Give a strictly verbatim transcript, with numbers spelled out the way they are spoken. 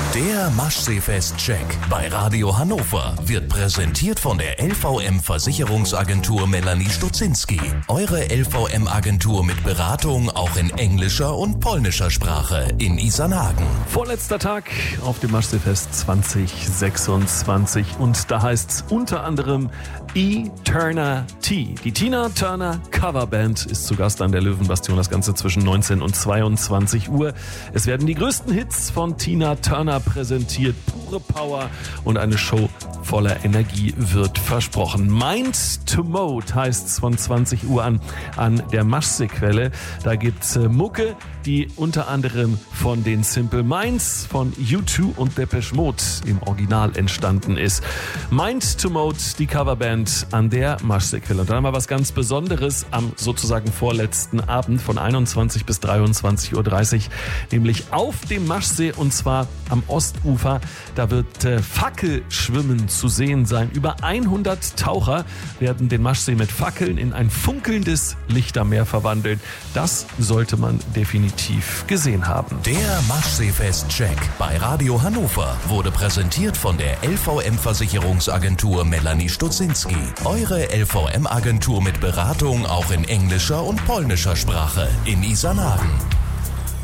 Der Maschseefest-Check bei Radio Hannover wird präsentiert von der L V M-Versicherungsagentur Melanie Stutzinski. Eure L V M-Agentur mit Beratung auch in englischer und polnischer Sprache in Isernhagen. Vorletzter Tag auf dem Maschseefest zwanzig sechsundzwanzig und da heißt's unter anderem E-Turner-T. Die Tina Turner Coverband ist zu Gast an der Löwenbastion, das Ganze zwischen neunzehn und zweiundzwanzig Uhr. Es werden die größten Hits von Tina Turner präsentiert, pure Power und eine Show voller Energie wird versprochen. Mind to Mode heißt es von zwanzig Uhr an an der Maschseequelle. Da gibt's äh, Mucke, die unter anderem von den Simple Minds, von U zwei und Depeche Mode im Original entstanden ist. Mind to Mode, die Coverband an der Maschseequelle. Und dann haben wir was ganz Besonderes am sozusagen vorletzten Abend von einundzwanzig bis dreiundzwanzig Uhr dreißig, nämlich auf dem Maschsee und zwar am Ostufer. Da wird äh, Fackelschwimmen zu sehen sein. Über hundert Taucher werden den Maschsee mit Fackeln in ein funkelndes Lichtermeer verwandeln. Das sollte man definitiv gesehen haben. Der Maschseefest-Check bei Radio Hannover wurde präsentiert von der L V M-Versicherungsagentur Melanie Stutzinski. Eure L V M-Agentur mit Beratung auch in englischer und polnischer Sprache in Isernhagen.